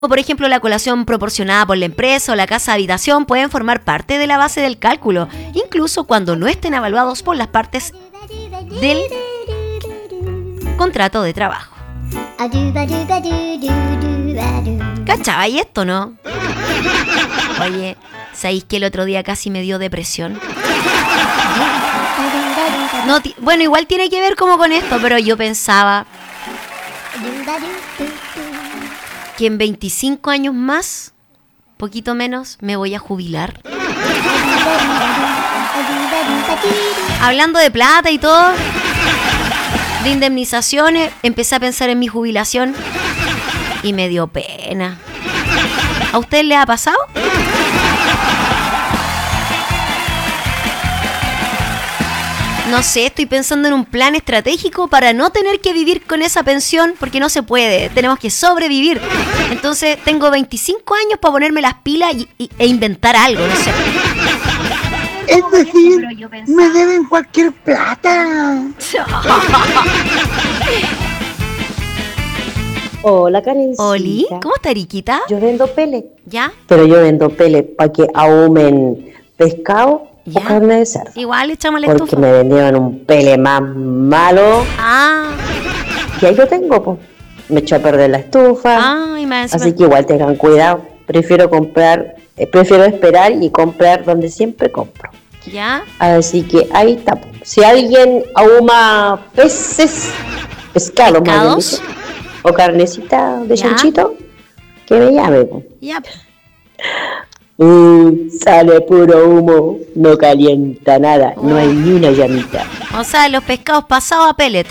por ejemplo, la colación proporcionada por la empresa o la casa de habitación pueden formar parte de la base del cálculo, incluso cuando no estén evaluados por las partes del contrato de trabajo. ¿Cachaba y esto, no? Oye, ¿sabéis que el otro día casi me dio depresión? No, bueno, igual tiene que ver como con esto, pero yo pensaba que en 25 años más, poquito menos, me voy a jubilar. Hablando de plata y todo, de indemnizaciones, empecé a pensar en mi jubilación y me dio pena. ¿A usted le ha pasado? No sé, estoy pensando en un plan estratégico para no tener que vivir con esa pensión, porque no se puede, tenemos que sobrevivir. Entonces tengo 25 años para ponerme las pilas e inventar algo, no sé. Es decir, me deben cualquier plata. Hola, Karencita. Oli, ¿cómo está, Eriquita? Yo vendo pele. ¿Ya? Pero yo vendo pele para que ahumen pescado ¿Ya? o carne de cerdo. Igual echamos la Porque estufa. me vendieron un pele más malo. Ah, Y ahí lo tengo, pues. Me echó a perder la estufa. ay, más encima. Así que igual tengan cuidado. Prefiero esperar y comprar donde siempre compro. ¿Ya? Así que ahí está. Si alguien ahuma pescado, más bien ¿Pescados? dicho, o carnecita de Ya. chanchito, que me llame, po. Ya. Sale puro humo, no calienta nada, no hay ni una llamita. O sea, los pescados pasados a pellet.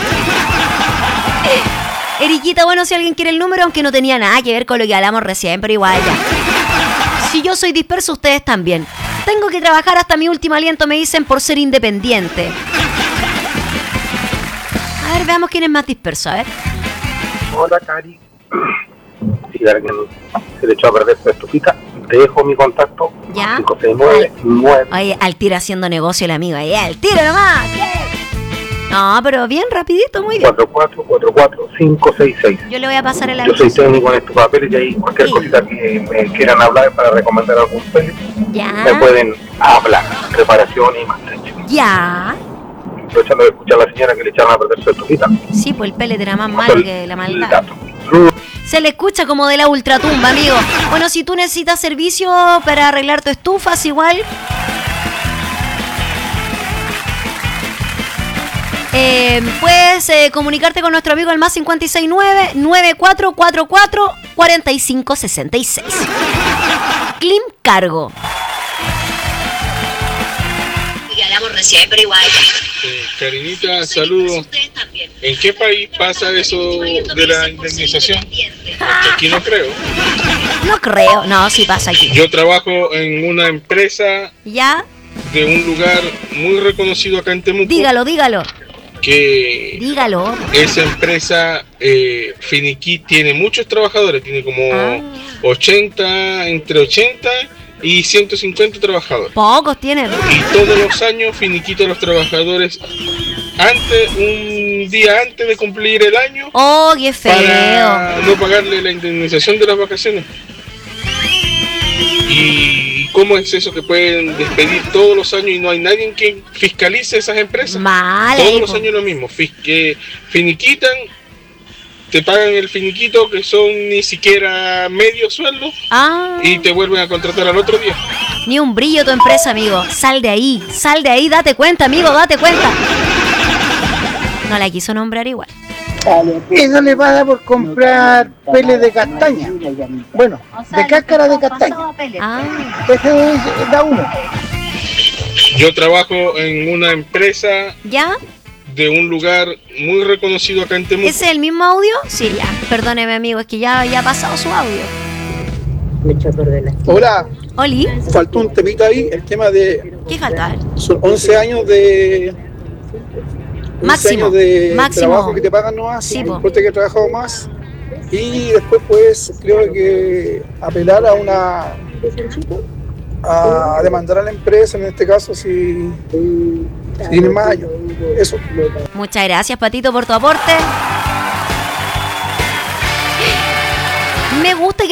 Eriquita, bueno, si alguien quiere el número, aunque no tenía nada que ver con lo que hablamos recién, pero igual ya. Si yo soy disperso, ustedes también. Tengo que trabajar hasta mi último aliento, me dicen, por ser independiente. A ver, veamos quién es más disperso, a ver. Hola, Cari. Si alguien se le echó a perder su estufita, te dejo mi contacto. ¿Ya? 569 Oye, al tiro haciendo negocio el amigo, ahí, al tiro nomás. ¿Qué? No, pero bien, rapidito, muy bien. 4444566. Yo le voy a pasar el Yo soy anuncio. técnico en estos papeles y ahí cualquier Sí. cosita que me quieran hablar para recomendar algún pellet, me Ya, pueden hablar. Preparación y más. ya. Aprovechando de escuchar a la señora que le echaron a perder su estufita. Sí, pues el pellet era más malo que la El maldad. dato. Se le escucha como de la ultratumba, amigo. Bueno, si tú necesitas servicio para arreglar tu estufas, igual. Puedes comunicarte con nuestro amigo el más 569-9444-4566. Clim Cargo. Que hablamos recién, pero igual. Karinita, saludos. ¿En qué país pasa eso de la indemnización? Porque aquí no creo. No creo. No, sí pasa aquí. Yo trabajo en una empresa ¿Ya? de un lugar muy reconocido acá en Temuco. Dígalo, dígalo. Que Dígalo. esa empresa Finiquí tiene muchos trabajadores, tiene como 80, entre 80 y 150 trabajadores. Pocos tienen. Y todos los años finiquita a los trabajadores un día antes de cumplir el año. Oh, qué feo. Para no pagarle la indemnización de las vacaciones. ¿Y cómo es eso que pueden despedir todos los años y no hay nadie que fiscalice esas empresas? Mal. Todos los años lo mismo. Finiquitan, te pagan el finiquito que son ni siquiera medio sueldo y te vuelven a contratar al otro día. Ni un brillo tu empresa, amigo. Sal de ahí, date cuenta, amigo, date cuenta. No la quiso nombrar igual. Eso le pasa por comprar peles de castaña. Bueno, de cáscara de castaña. Ese da uno. Yo trabajo en una empresa ¿Ya? de un lugar muy reconocido acá en Temuco. ¿Ese es el mismo audio? Sí, ya. Perdóneme, amigo, es que ya ha pasado su audio. Me echó a perder la Hola, Oli, faltó un temita ahí, el tema de ¿qué falta? son 11 años de Máximo, máximo. trabajo que te pagan nomás, Sí, no po. importa que he trabajado más, y después pues creo que apelar a demandar a la empresa, en este caso si tiene más años. Eso. Muchas gracias, Patito, por tu aporte. Me gusta